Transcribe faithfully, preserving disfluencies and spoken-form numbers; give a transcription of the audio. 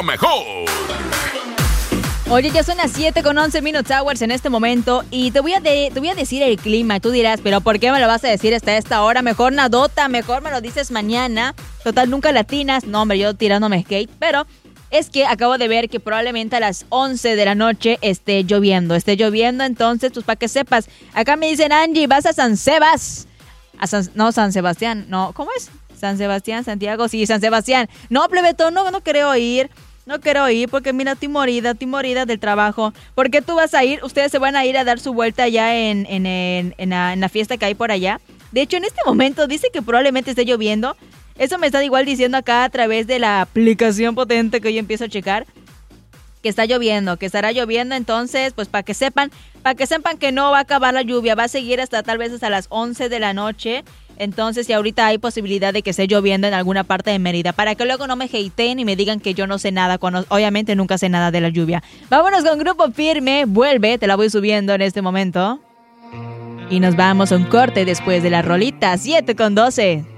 Mejor. Oye, ya son las siete con once Minutes Hours en este momento y te voy, a de, te voy a decir el clima. Tú dirás, ¿pero por qué me lo vas a decir hasta esta hora? Mejor nadota, mejor me lo dices mañana. Total, nunca latinas. No, hombre, yo tirándome skate. Pero es que acabo de ver que probablemente a las once de la noche esté lloviendo. Esté lloviendo, entonces, pues para que sepas. Acá me dicen, Angie, vas a San Sebas. A San, no, San Sebastián. No, ¿cómo es? San Sebastián, Santiago. Sí, San Sebastián. No, plebetón, no, no quiero ir. No quiero ir porque mira, estoy morida, estoy morida del trabajo. ¿Por qué tú vas a ir? Ustedes se van a ir a dar su vuelta allá en, en, en, en, la, en la fiesta que hay por allá. De hecho, en este momento dice que probablemente esté lloviendo. Eso me está igual diciendo acá a través de la aplicación potente que yo empiezo a checar. Que está lloviendo, que estará lloviendo. Entonces, pues para que sepan, para que sepan que no va a acabar la lluvia. Va a seguir hasta tal vez hasta las once de la noche. Entonces, si ahorita hay posibilidad de que esté lloviendo en alguna parte de Mérida, para que luego no me hateen y me digan que yo no sé nada, cuando obviamente nunca sé nada de la lluvia. Vámonos con Grupo Firme, Vuelve, te la voy subiendo en este momento. Y nos vamos a un corte después de la rolita, siete con doce.